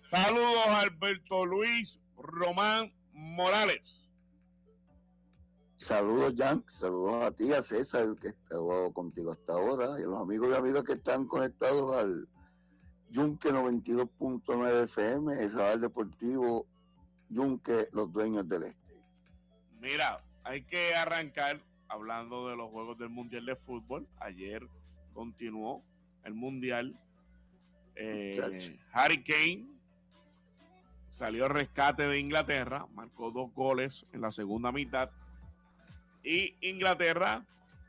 Saludos Alberto Luis Román Morales. Saludos, Jan, saludos a ti, a César, que estaba contigo hasta ahora, y a los amigos y amigas que están conectados al Yunque 92.9 FM, el radar deportivo Yunque, los dueños del este. Mira, hay que arrancar hablando de los juegos del Mundial de Fútbol. Ayer continuó el Mundial. Harry Kane salió al rescate de Inglaterra, marcó 2 goles en la segunda mitad. Y Inglaterra,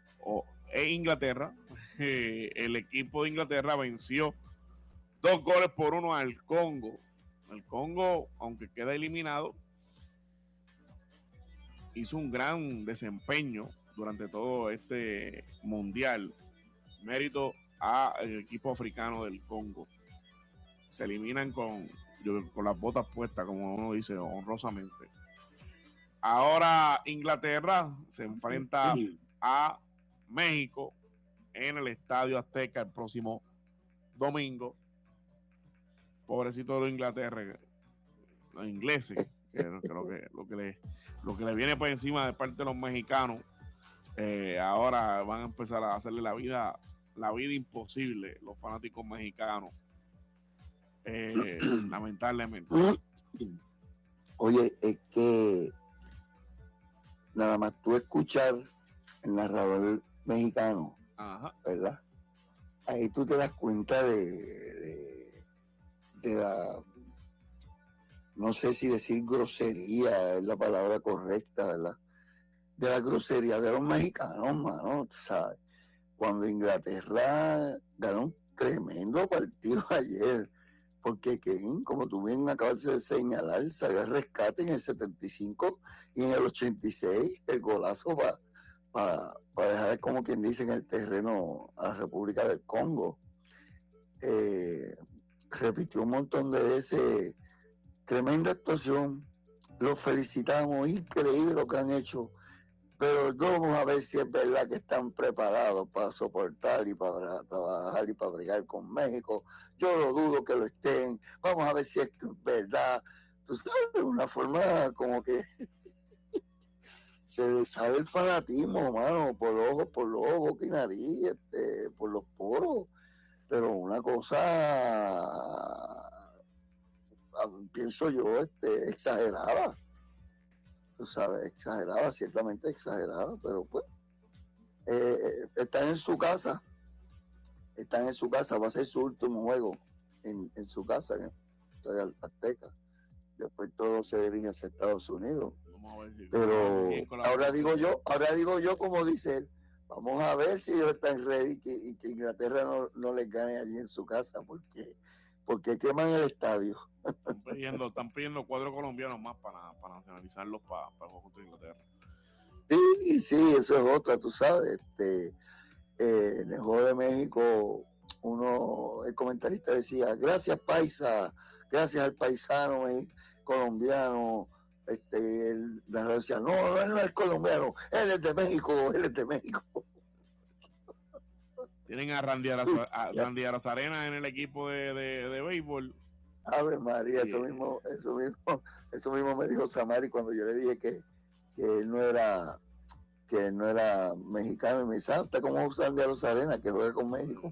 el equipo de Inglaterra venció 2-1 al Congo. El Congo, aunque queda eliminado, hizo un gran desempeño durante todo este mundial. Mérito al equipo africano del Congo. Se eliminan con las botas puestas, como uno dice, honrosamente. Ahora Inglaterra se enfrenta a México en el Estadio Azteca el próximo domingo. Pobrecito de los Inglaterra, los ingleses, que lo que le viene por encima de parte de los mexicanos, ahora van a empezar a hacerle la vida imposible los fanáticos mexicanos, lamentablemente. Oye, es que nada más tú escuchar el narrador mexicano, ajá, ¿verdad? Ahí tú te das cuenta de la, no sé si decir grosería es la palabra correcta, ¿verdad? De la grosería de los mexicanos, mano, ¿sabes? Cuando Inglaterra ganó un tremendo partido ayer, porque Kane, como tú bien acabas de señalar, salió al rescate en el 75 y en el 86 el golazo para dejar, como quien dice, en el terreno a la República del Congo. Repitió un montón de veces, tremenda actuación, los felicitamos, increíble lo que han hecho, pero vamos a ver si es verdad que están preparados para soportar y para trabajar y para bregar con México. Yo lo dudo que lo estén, vamos a ver si es verdad. Tú sabes, de una forma como que se sabe el fanatismo, mano, por los ojos, boca y nariz, por los poros, pero una cosa, pienso yo, exagerada. Tú sabes, exagerada, ciertamente exagerada, pero pues están en su casa, va a ser su último juego en su casa, en el Estadio Azteca. Después todo se dirige hacia Estados Unidos. Pero ahora digo yo, como dice él, vamos a ver si ellos están ready y que Inglaterra no les gane allí en su casa, porque queman el estadio. Están pidiendo 4 colombianos más para nacionalizarlos para el juego contra Inglaterra. Sí, eso es otra, tú sabes. En el juego de México, el comentarista decía, gracias paisa, gracias al paisano colombiano. La decía, no es colombiano, él es de México. Tienen a Randy Arozarena en el equipo de béisbol. Ave María, eso mismo me dijo Samari cuando yo le dije que él no era mexicano, y me dice, está como Randy Arozarena, que juega con México.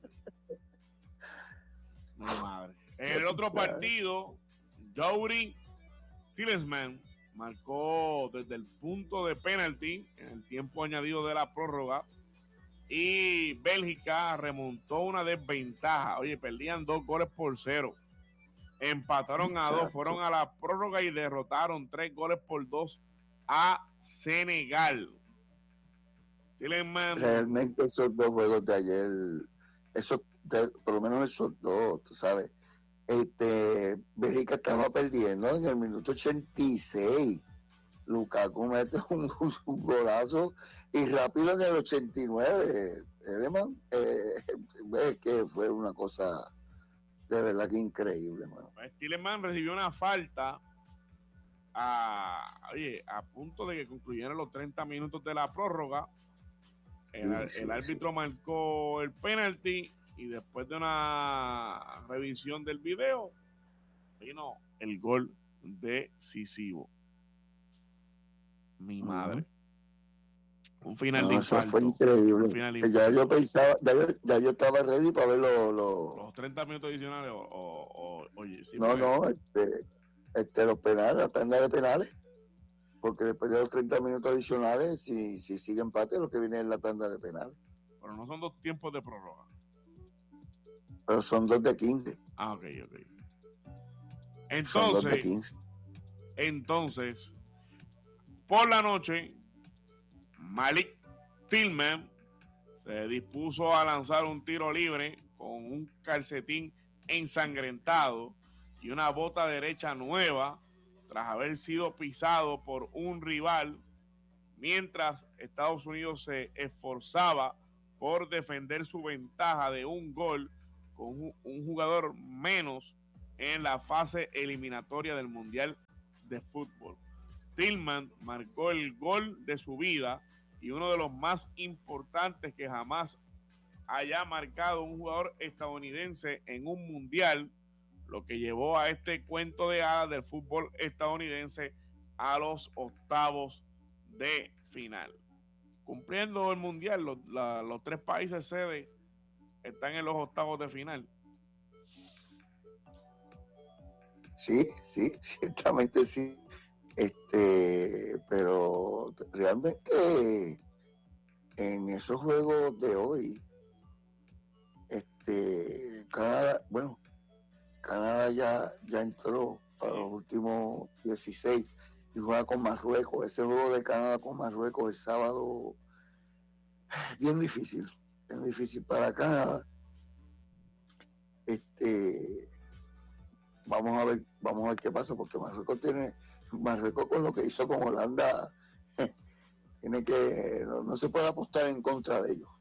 Mi madre. En el otro partido, Jody Tillesman marcó desde el punto de penalti en el tiempo añadido de la prórroga y Bélgica remontó una desventaja. Oye, perdían 2-0. Empataron a 2, fueron a la prórroga y derrotaron 3-2 a Senegal. Tillesman. Realmente esos 2 juegos de ayer, por lo menos esos 2, tú sabes, Bélgica estaba perdiendo en el minuto 86. Lukaku mete un golazo y rápido en el 89. Es que fue una cosa de verdad que increíble, mano. Tillesman recibió una falta a punto de que concluyeran los 30 minutos de la prórroga. El árbitro marcó el penalti y después de una revisión del video vino el gol decisivo. Mi madre. Un final de infarto. Eso fue increíble. Ya yo pensaba, ya yo estaba ready para ver los 30 minutos adicionales. Oye, sí, no, los penales, la tanda de penales. Porque después de los 30 minutos adicionales, si sigue empate, lo que viene es la tanda de penales. Pero no son 2 tiempos de prórroga. Pero son 2 de 15. Ok. Entonces, son 2 de 15. Entonces, por la noche, Malik Tillman se dispuso a lanzar un tiro libre con un calcetín ensangrentado y una bota derecha nueva tras haber sido pisado por un rival, mientras Estados Unidos se esforzaba por defender su ventaja de un gol con un jugador menos en la fase eliminatoria del Mundial de Fútbol. Tillman marcó el gol de su vida y uno de los más importantes que jamás haya marcado un jugador estadounidense en un mundial, lo que llevó a este cuento de hadas del fútbol estadounidense a los octavos de final. Cumpliendo el mundial, los 3 países sede están en los octavos de final. Sí, ciertamente sí. Pero realmente en esos juegos de hoy, Canadá ya entró para los últimos 16 y juega con Marruecos. Ese juego de Canadá con Marruecos el sábado es bien difícil para Canadá. Vamos a ver qué pasa, porque Marruecos con lo que hizo con Holanda tiene que no se puede apostar en contra de ellos.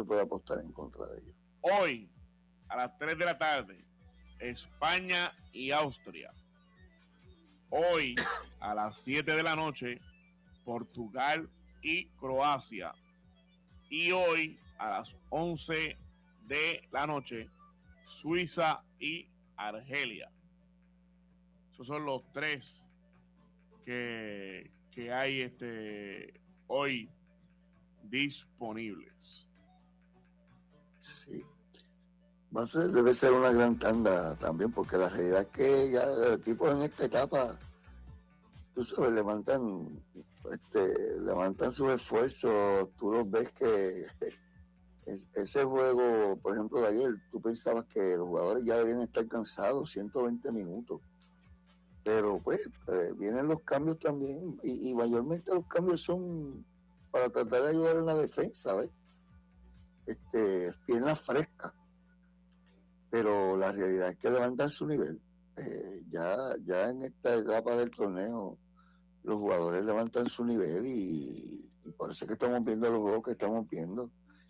Hoy a las 3 de la tarde, España y Austria. Hoy a las 7 de la noche, Portugal y Croacia. Y hoy a las 11 de la noche, Suiza y Argelia. Esos son los 3 que hay hoy disponibles. Sí. Debe ser una gran tanda también, porque la realidad es que ya los equipos en esta etapa, tú sabes, levantan sus esfuerzos. Tú los ves que ese juego, por ejemplo, de ayer, tú pensabas que los jugadores ya debían estar cansados, 120 minutos. Pero pues vienen los cambios también, y mayormente los cambios son para tratar de ayudar en la defensa, ¿ves? Piernas frescas. Pero la realidad es que levantan su nivel. Ya en esta etapa del torneo, los jugadores levantan su nivel y por eso es que estamos viendo los juegos que estamos viendo.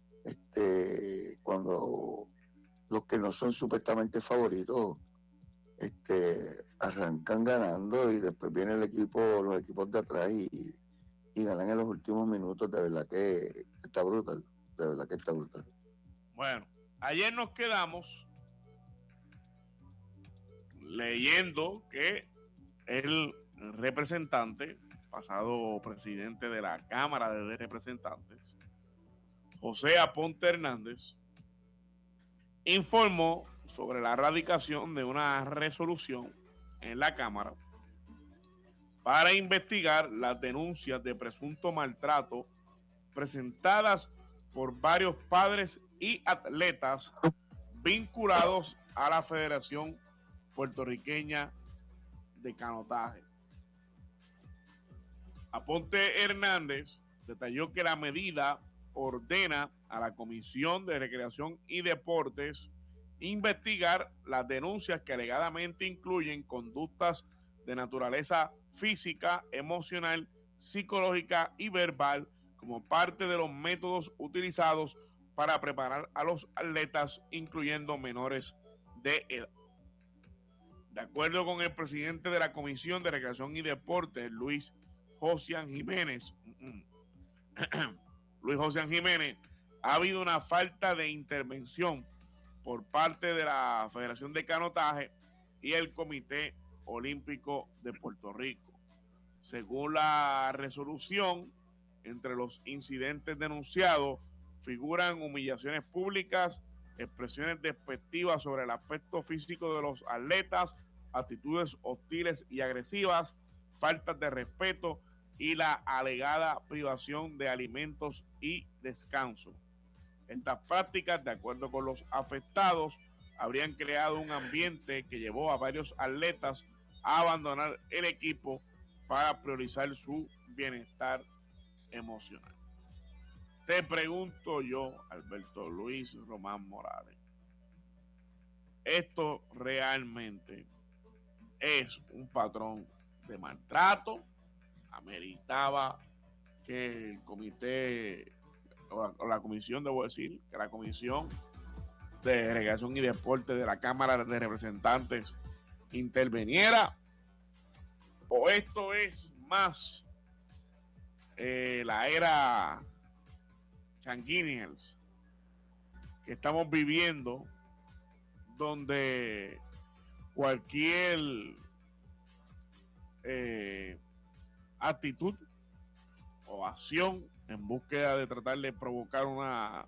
Cuando los que no son supuestamente favoritos arrancan ganando, y después viene los equipos de atrás y ganan en los últimos minutos. De verdad que está brutal. Bueno, ayer nos quedamos leyendo que el representante, pasado presidente de la Cámara de Representantes, José Aponte Hernández, informó sobre la radicación de una resolución en la Cámara para investigar las denuncias de presunto maltrato presentadas por varios padres y atletas vinculados a la Federación Puertorriqueña de Canotaje. Aponte Hernández detalló que la medida ordena a la Comisión de Recreación y Deportes investigar las denuncias que alegadamente incluyen conductas de naturaleza física, emocional, psicológica y verbal como parte de los métodos utilizados para preparar a los atletas, incluyendo menores de edad. De acuerdo con el presidente de la Comisión de Recreación y Deportes, Luis Josian Jiménez, ha habido una falta de intervención por parte de la Federación de Canotaje y el Comité Olímpico de Puerto Rico. Según la resolución, entre los incidentes denunciados figuran humillaciones públicas, expresiones despectivas sobre el aspecto físico de los atletas, actitudes hostiles y agresivas, faltas de respeto y la alegada privación de alimentos y descanso. Estas prácticas, de acuerdo con los afectados, habrían creado un ambiente que llevó a varios atletas a abandonar el equipo para priorizar su bienestar emocional. Te pregunto yo, Alberto Luis Román Morales, ¿esto realmente es un patrón de maltrato? ¿Ameritaba que el comité o la comisión, debo decir, que la comisión de Recreación y Deporte de la Cámara de Representantes interviniera? ¿O esto es más la era sanguíneas que estamos viviendo, donde cualquier actitud o acción en búsqueda de tratar de provocar una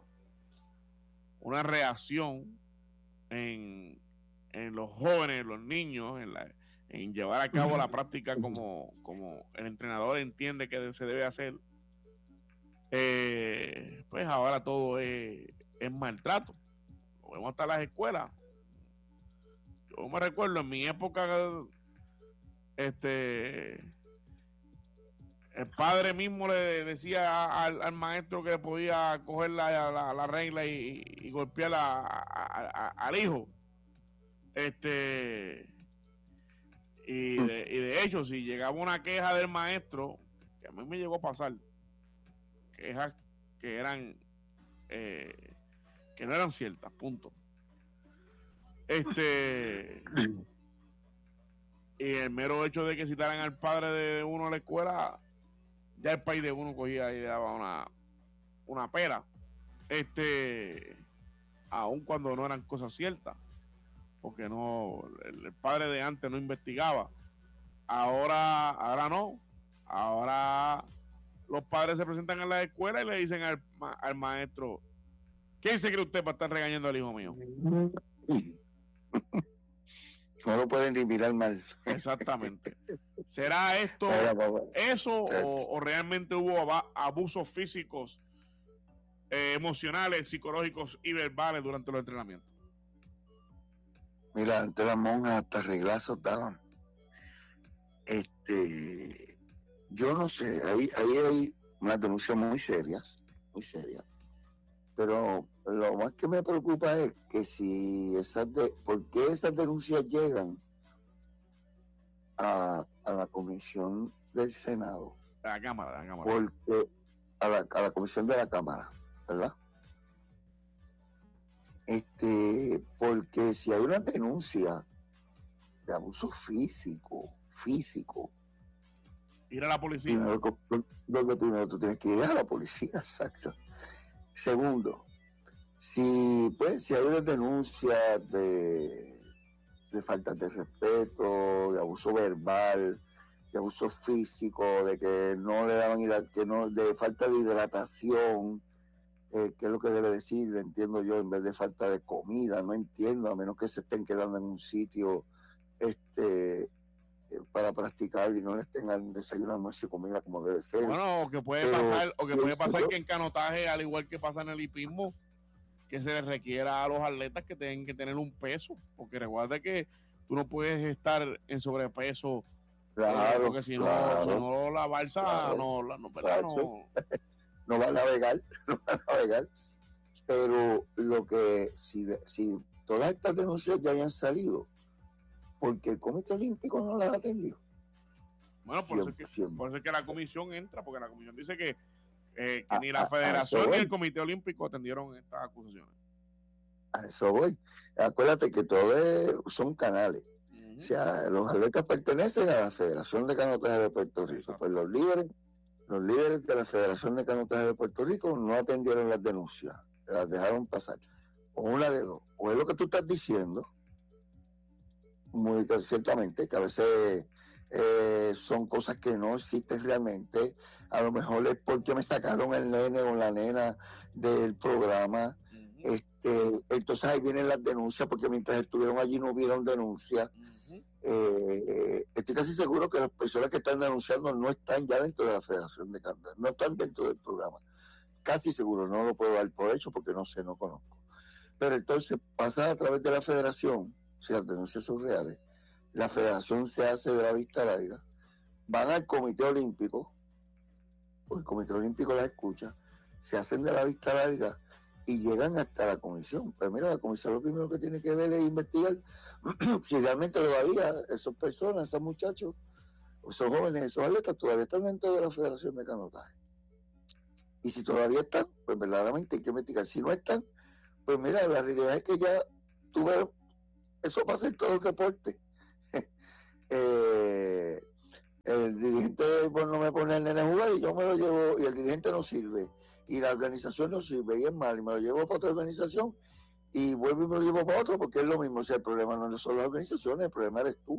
reacción en los jóvenes, los niños, en llevar a cabo la práctica como el entrenador entiende que se debe hacer, pues ahora todo es maltrato. Lo vemos hasta las escuelas. Yo me recuerdo en mi época, el padre mismo le decía al maestro que podía coger la regla y golpear al hijo. Y de hecho, si llegaba una queja del maestro, que a mí me llegó a pasar, quejas que eran que no eran ciertas, punto. Y el mero hecho de que citaran al padre de uno a la escuela, ya el país de uno cogía y le daba una pera, aun cuando no eran cosas ciertas, porque no, el padre de antes no investigaba. Ahora no. Ahora los padres se presentan en la escuela y le dicen al maestro: ¿quién se cree usted para estar regañando al hijo mío? No lo pueden ni mirar mal. Exactamente. ¿Será esto eso o realmente hubo abusos físicos, emocionales, psicológicos y verbales durante los entrenamientos? Mira, antes las monjas hasta reglazos daban. Yo no sé, ahí hay unas denuncias muy serias, pero lo más que me preocupa es que si ¿por qué esas denuncias llegan a la comisión del Senado? A la Cámara. Porque a la comisión de la Cámara, ¿verdad? Porque si hay una denuncia de abuso físico, ir a la policía. Primero tú tienes que ir a la policía, exacto. Segundo, si hay una denuncia de falta de respeto, de abuso verbal, de abuso físico, de que no le daban de falta de hidratación, ¿qué es lo que debe decir? Entiendo yo, en vez de falta de comida, no entiendo, a menos que se estén quedando en un sitio para practicar y no les tengan desayuno, almuerzo y comida como debe ser. Bueno, o que puede pasar que en canotaje, al igual que pasa en el hipismo, que se les requiera a los atletas que tengan que tener un peso, porque recuerda que tú no puedes estar en sobrepeso, porque si no la balsa no va a navegar, pero lo que si todas estas denuncias ya hayan salido, porque el Comité Olímpico no las atendió. Bueno, por eso es que la comisión entra, porque la comisión dice que ni la federación ni el Comité Olímpico atendieron estas acusaciones. A eso voy. Acuérdate que todos son canales. O sea, los atletas pertenecen a la Federación de Canotaje de Puerto Rico. Exacto. Pues los líderes de la Federación de Canotaje de Puerto Rico no atendieron las denuncias, las dejaron pasar. O una de dos. O es lo que tú estás diciendo, muy ciertamente, que a veces son cosas que no existen realmente. A lo mejor es porque me sacaron el nene o la nena del programa. Entonces ahí vienen las denuncias, porque mientras estuvieron allí no hubieron denuncias. Estoy casi seguro que las personas que están denunciando no están ya dentro de la Federación de Canadá, no están dentro del programa. Casi seguro, no lo puedo dar por hecho porque no sé, no conozco. Pero entonces pasa a través de la Federación, si las denuncias son reales, la Federación se hace de la vista larga, van al Comité Olímpico, o el Comité Olímpico las escucha, se hacen de la vista larga y llegan hasta la comisión. Pero mira, la comisión lo primero que tiene que ver es investigar si realmente todavía esas personas, esos muchachos, esos jóvenes, esos atletas todavía están dentro de la Federación de Canotaje. Y si todavía están, pues verdaderamente hay que investigar. Si no están, pues mira, la realidad es que ya tú ves, eso pasa en todo el deporte. El dirigente no me pone el nene a jugar y yo me lo llevo, y el dirigente no sirve, y la organización no sirve, y es mal, y me lo llevo para otra organización, y vuelvo y me lo llevo para otro, porque es lo mismo. O sea, el problema no son las organizaciones, el problema eres tú.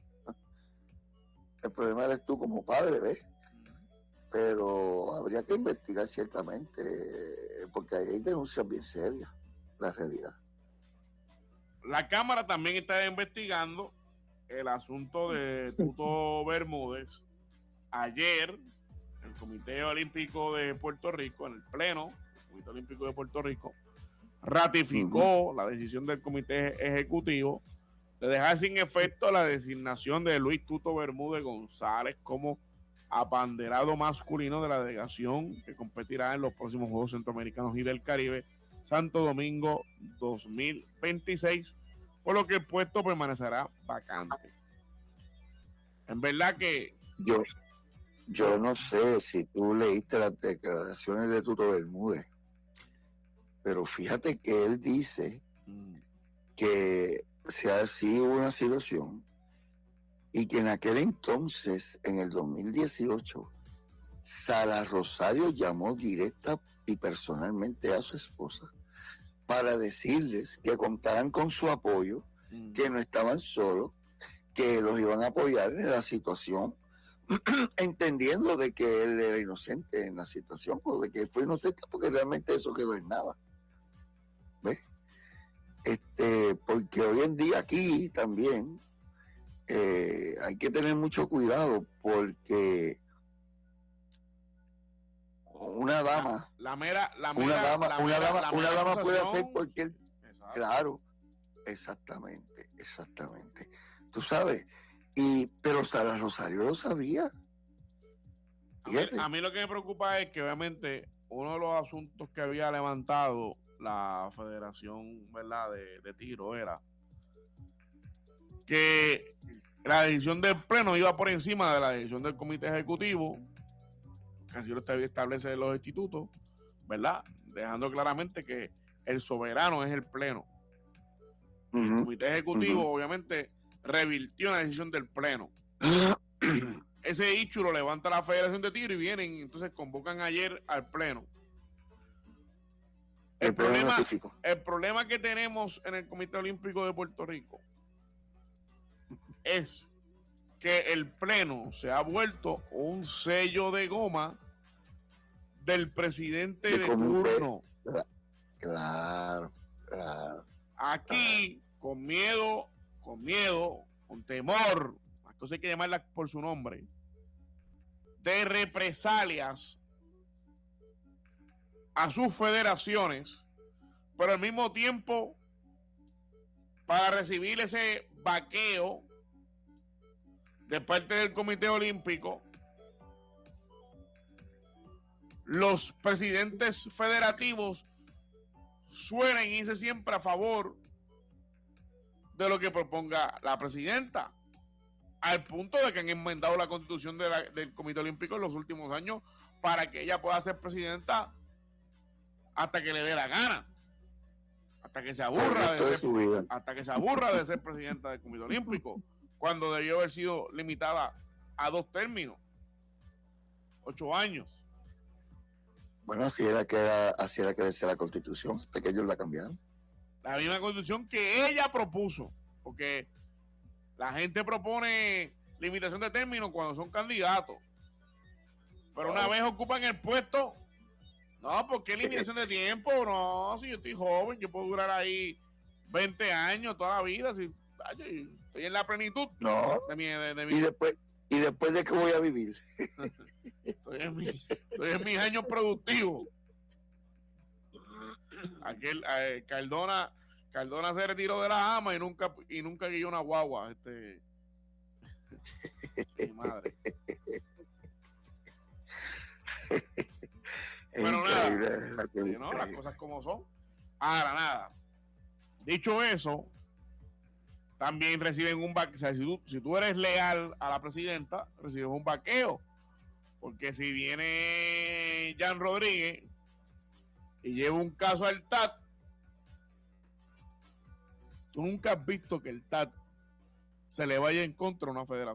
El problema eres tú como padre, ¿ves? Pero habría que investigar ciertamente, porque hay denuncias bien serias, la realidad. La Cámara también está investigando el asunto de Tuto Bermúdez. Ayer, el Comité Olímpico de Puerto Rico, en el Pleno del Comité Olímpico de Puerto Rico, ratificó la decisión del Comité Ejecutivo de dejar sin efecto la designación de Luis Tuto Bermúdez González como abanderado masculino de la delegación que competirá en los próximos Juegos Centroamericanos y del Caribe Santo Domingo 2026, por lo que el puesto permanecerá vacante. En verdad que yo no sé si tú leíste las declaraciones de Tuto Bermúdez, pero fíjate que él dice que se ha sido una situación y que en aquel entonces, en el 2018, Sara Rosario llamó directa y personalmente a su esposa para decirles que contaran con su apoyo, que no estaban solos, que los iban a apoyar en la situación, entendiendo de que él era inocente en la situación, o de que fue inocente, porque realmente eso quedó en nada. ¿Ves? Porque hoy en día aquí también hay que tener mucho cuidado, porque una dama puede hacer cualquier... Claro, exactamente. Tú sabes, pero Sara Rosario lo sabía. A mí lo que me preocupa es que obviamente uno de los asuntos que había levantado la Federación, ¿verdad?, de tiro era que la decisión del Pleno iba por encima de la decisión del Comité Ejecutivo, que así lo establece los institutos, ¿verdad?, dejando claramente que el soberano es el Pleno. El Comité Ejecutivo obviamente revirtió la decisión del Pleno. Ese hecho lo levanta la Federación de Tiro y vienen, entonces convocan ayer al Pleno. El problema que tenemos en el Comité Olímpico de Puerto Rico es que el Pleno se ha vuelto un sello de goma del presidente de turno. Claro. Aquí, con miedo, con temor, las cosas hay que llamarlas por su nombre, de represalias a sus federaciones, pero al mismo tiempo para recibir ese vaqueo de parte del Comité Olímpico, los presidentes federativos suelen irse siempre a favor de lo que proponga la presidenta, al punto de que han enmendado la constitución del Comité Olímpico en los últimos años para que ella pueda ser presidenta hasta que le dé la gana, hasta que se aburra de ser presidenta del Comité Olímpico, cuando debió haber sido limitada a 2 términos, 8 años. Bueno, así era que decía la Constitución, hasta que ellos la cambiaron. La misma Constitución que ella propuso, porque La gente propone limitación de términos cuando son candidatos. Pero una vez ocupan el puesto, no, ¿por qué limitación de tiempo? No, si yo estoy joven, yo puedo durar ahí 20 años, toda la vida. Si, estoy en la plenitud. No. De mi... ¿Y después de qué voy a vivir? Estoy en mis años productivos. Cardona se retiró de la AMA y nunca guió una guagua. Mi madre. Bueno, nada. No, las cosas como son. Ahora, nada. Dicho eso, también reciben un vaqueo. O sea, si tú eres leal a la presidenta, recibes un vaqueo. Porque si viene Jan Rodríguez y lleva un caso al TAT, tú nunca has visto que el TAT se le vaya en contra a una federación.